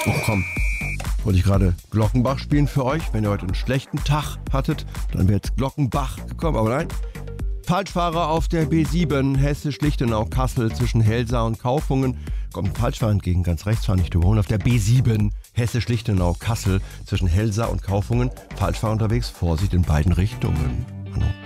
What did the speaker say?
Oh komm, wollte ich gerade Glockenbach spielen für euch. Wenn ihr heute einen schlechten Tag hattet, dann wäre jetzt Glockenbach gekommen, aber nein. Falschfahrer auf der B7 Hessisch-Lichtenau-Kassel zwischen Helsa und Kaufungen. Kommt Falschfahrer entgegen, ganz rechts fahren, nicht überholen. Auf der B7 Hessisch-Lichtenau-Kassel zwischen Helsa und Kaufungen. Falschfahrer unterwegs, Vorsicht in beiden Richtungen. Hallo.